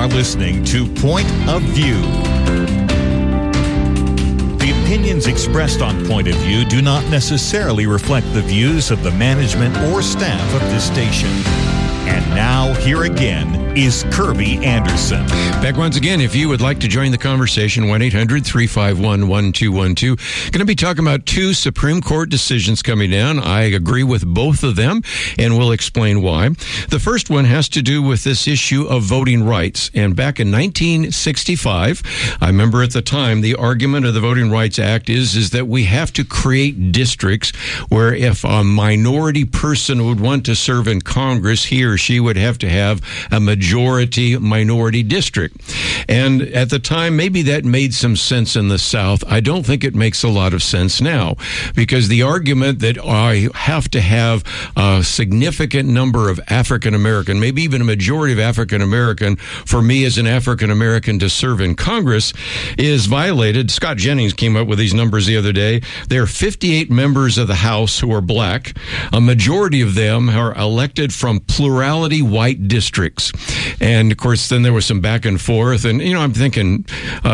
are listening to Point of View. The opinions expressed on Point of View do not necessarily reflect the views of the management or staff of this station. And now, here again is Kirby Anderson. Back once again, if you would like to join the conversation, 1-800-351-1212. Going to be talking about two Supreme Court decisions coming down. I agree with both of them, and we'll explain why. The first one has to do with this issue of voting rights. And back in 1965, I remember at the time, the argument of the Voting Rights Act is that we have to create districts where if a minority person would want to serve in Congress, he or she would have to have a majority minority district. And at the time, maybe that made some sense in the South. I don't think it makes a lot of sense now, because the argument that I have to have a significant number of African American, maybe even a majority of African American, for me as an African American to serve in Congress is violated. Scott Jennings came up with these numbers the other day. There are 58 members of the House who are black. A majority of them are elected from plurality white districts. And of course, then there was some back and forth. And, I'm thinking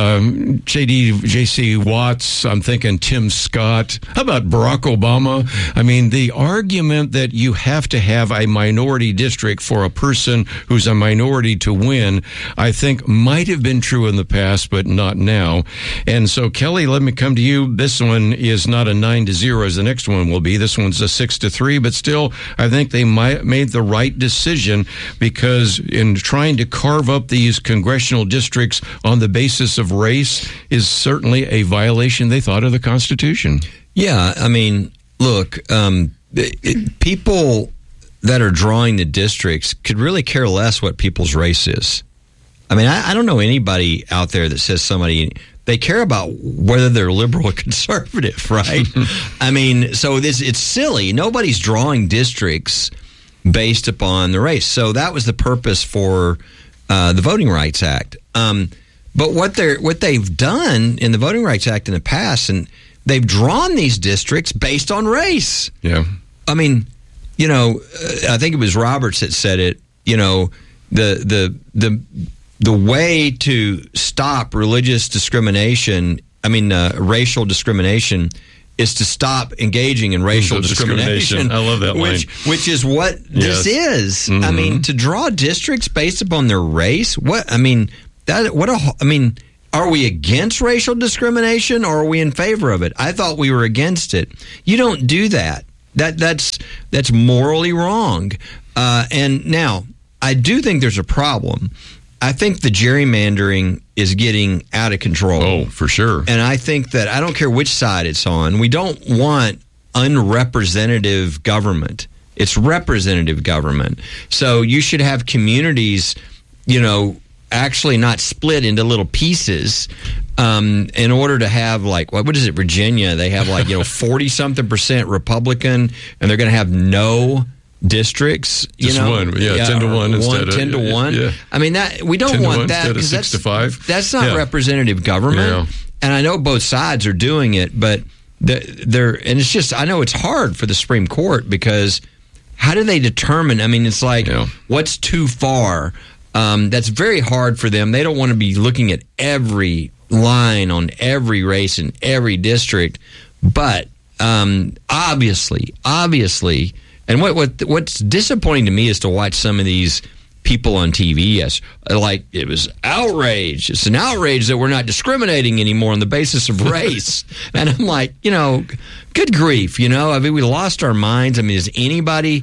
J.C. Watts. I'm thinking Tim Scott. How about Barack Obama? I mean, the argument that you have to have a minority district for a person who's a minority to win, I think might have been true in the past, but not now. And so, Kelly, let me come to you. This one is not a 9-0 as the next one will be. This one's a 6-3, but still, I think they made the right decision, because in trying to carve up these congressional districts on the basis of race is certainly a violation, they thought, of the Constitution. Yeah, I mean, look, people that are drawing the districts could really care less what people's race is. I mean, I don't know anybody out there that says they care about whether they're liberal or conservative, right? I mean, so it's silly. Nobody's drawing districts based upon the race. So that was the purpose for the Voting Rights Act. But what they've done in the Voting Rights Act in the past, and they've drawn these districts based on race. Yeah. I mean, I think it was Roberts that said it. The way to stop religious discrimination, racial discrimination, is to stop engaging in racial discrimination. I love that line. Which is what this is. Mm-hmm. I mean, to draw districts based upon their race. Are we against racial discrimination, or are we in favor of it? I thought we were against it. You don't do that. That's morally wrong. And now, I do think there's a problem. I think the gerrymandering is getting out of control. Oh, for sure. And I think that I don't care which side it's on. We don't want unrepresentative government. It's representative government. So you should have communities, actually not split into little pieces in order to have, like, what is it, Virginia? They have 40-something% Republican, and they're going to have no districts, Just one, 10-1 instead of 10-1. Yeah. I mean, that we don't want that, because 6-5. That's not representative government. Yeah. And I know both sides are doing it, but and it's just, I know it's hard for the Supreme Court, because how do they determine? I mean, it's like, what's too far? That's very hard for them. They don't want to be looking at every line on every race in every district, but obviously. And what's disappointing to me is to watch some of these people on TV. Yes, like, it was outrage. It's an outrage that we're not discriminating anymore on the basis of race. And I'm like, good grief. We lost our minds. I mean, does anybody,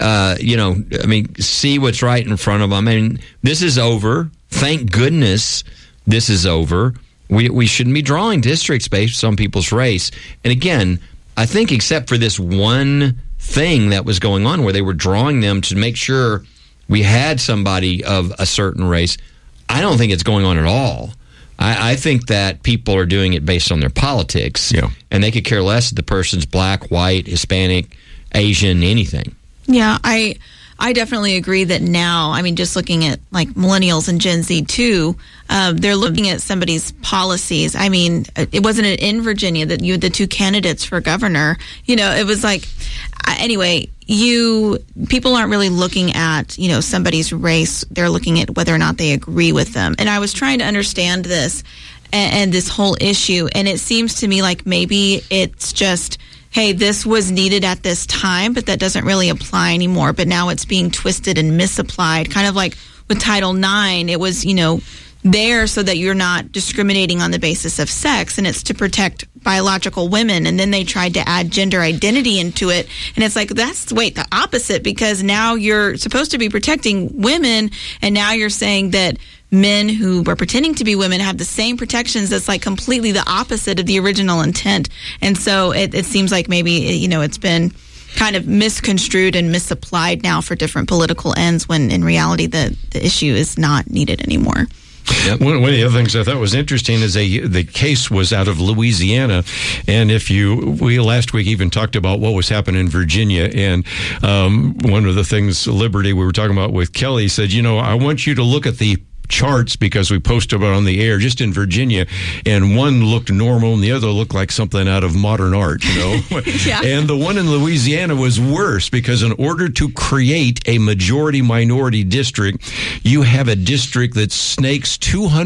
see what's right in front of them? I mean, this is over. Thank goodness this is over. We shouldn't be drawing districts based on people's race. And again, I think except for this one thing that was going on where they were drawing them to make sure we had somebody of a certain race, I don't think it's going on at all. I think that people are doing it based on their politics, and they could care less if the person's black, white, Hispanic, Asian, anything. Yeah, I I definitely agree that now, I mean, just looking at like millennials and Gen Z too, they're looking at somebody's policies. I mean, it wasn't in Virginia that you had the two candidates for governor. You know, it was like, anyway, people aren't really looking at, you know, somebody's race. They're looking at whether or not they agree with them. And I was trying to understand this and this whole issue. And it seems to me like maybe it's just, hey, this was needed at this time, but that doesn't really apply anymore. But now it's being twisted and misapplied, kind of like with Title IX. It was, you know, there so that you're not discriminating on the basis of sex, and it's to protect biological women. And then they tried to add gender identity into it. And it's like, that's the opposite, because now you're supposed to be protecting women, and now you're saying that men who were pretending to be women have the same protections. That's like completely the opposite of the original intent. And so it seems like maybe, you know, it's been kind of misconstrued and misapplied now for different political ends, when in reality the issue is not needed anymore. Yep. One of the other things I thought was interesting is the case was out of Louisiana, and we last week even talked about what was happening in Virginia, and one of the things, Liberty, we were talking about with Kelly, said, you know, I want you to look at the charts, because we posted about on the air just in Virginia, and one looked normal and the other looked like something out of modern art, you know. Yeah. And the one in Louisiana was worse, because in order to create a majority minority district, you have a district that snakes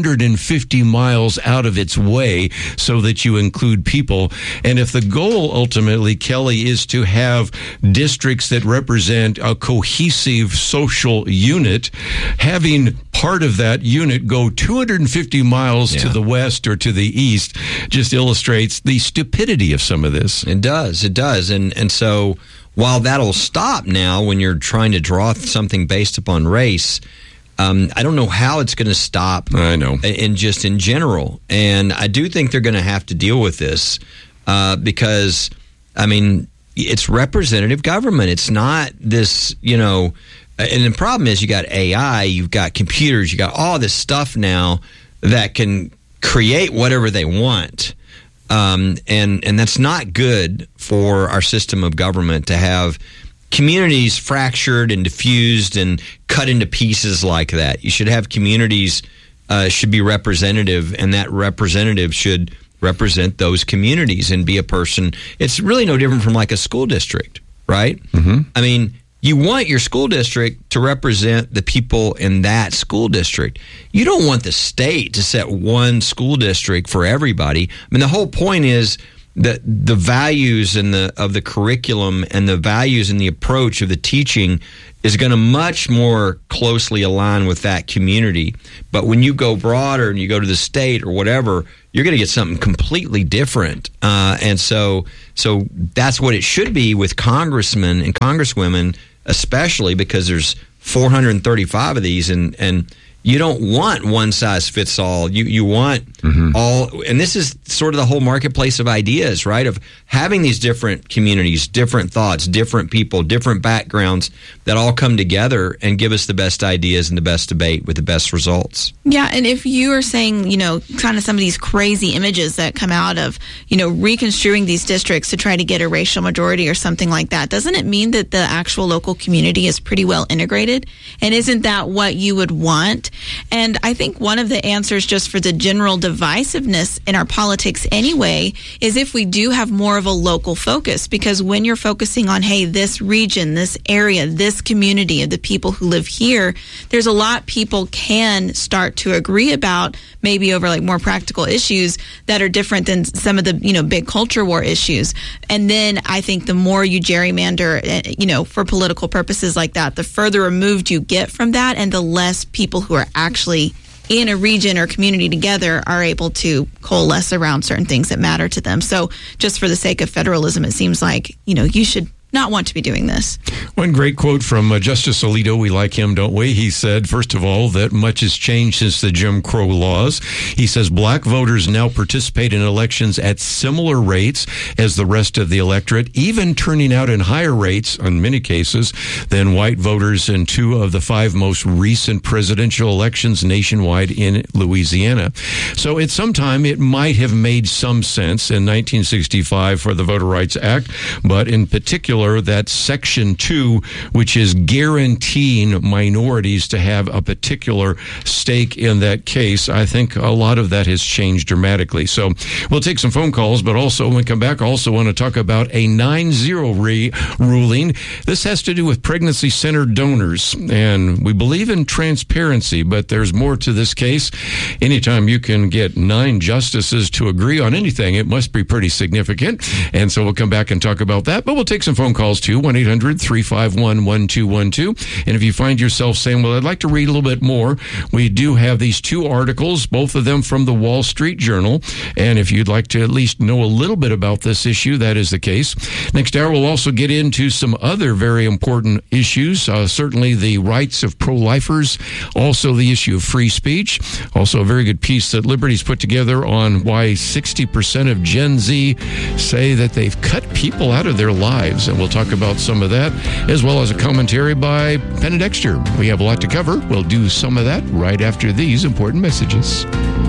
250 miles out of its way so that you include people. And if the goal ultimately, Kelly, is to have districts that represent a cohesive social unit, having part of that unit go 250 miles to the west or to the east just illustrates the stupidity of some of this. It does. And so while that'll stop now when you're trying to draw something based upon race, I don't know how it's going to stop. I know. In general. And I do think they're going to have to deal with this because, I mean, it's representative government. It's not this, you know. And the problem is, you got AI, you've got computers, you got all this stuff now that can create whatever they want. And that's not good for our system of government, to have communities fractured and diffused and cut into pieces like that. You should have communities should be representative, and that representative should represent those communities and be a person. It's really no different from like a school district, right? Mm-hmm. I mean, you want your school district to represent the people in that school district. You don't want the state to set one school district for everybody. I mean, the whole point is that the values of the curriculum and the values and the approach of the teaching is going to much more closely align with that community. But when you go broader and you go to the state or whatever, you're going to get something completely different. And so that's what it should be with congressmen and congresswomen, especially because there's 435 of these, and you don't want one size fits all. You want all, and this is sort of the whole marketplace of ideas, right? Of having these different communities, different thoughts, different people, different backgrounds that all come together and give us the best ideas and the best debate with the best results. Yeah, and if you are saying, you know, kind of some of these crazy images that come out of, you know, reconstruing these districts to try to get a racial majority or something like that, doesn't it mean that the actual local community is pretty well integrated? And isn't that what you would want? And I think one of the answers just for the general divisiveness in our politics anyway is if we do have more of a local focus, because when you're focusing on, hey, this region, this area, this community of the people who live here, there's a lot people can start to agree about, maybe over like more practical issues that are different than some of the, you know, big culture war issues. And then I think the more you gerrymander, you know, for political purposes like that, the further removed you get from that, and the less people who are actually in a region or community together are able to coalesce around certain things that matter to them. So just for the sake of federalism, it seems like, you know, you should not want to be doing this. One great quote from Justice Alito, we like him, don't we? He said, first of all, that much has changed since the Jim Crow laws. He says black voters now participate in elections at similar rates as the rest of the electorate, even turning out in higher rates, in many cases, than white voters in 2 of the 5 most recent presidential elections nationwide in Louisiana. So at some time, it might have made some sense in 1965 for the Voter Rights Act, but in particular, particular, that Section 2, which is guaranteeing minorities to have a particular stake in that case. I think a lot of that has changed dramatically. So we'll take some phone calls, but also when we come back, I also want to talk about a 9-0 ruling. This has to do with pregnancy center donors, and we believe in transparency, but there's more to this case. Anytime you can get 9 justices to agree on anything, it must be pretty significant. And so we'll come back and talk about that, but we'll take some phone calls too, 1-800-351-1212. And if you find yourself saying, well, I'd like to read a little bit more, we do have these 2 articles, both of them from the Wall Street Journal. And if you'd like to at least know a little bit about this issue, that is the case. Next hour, we'll also get into some other very important issues, certainly the rights of pro-lifers, also the issue of free speech, also a very good piece that Liberty's put together on why 60% of Gen Z say that they've cut people out of their lives. And we'll talk about some of that, as well as a commentary by Penn and Dexter. We have a lot to cover. We'll do some of that right after these important messages.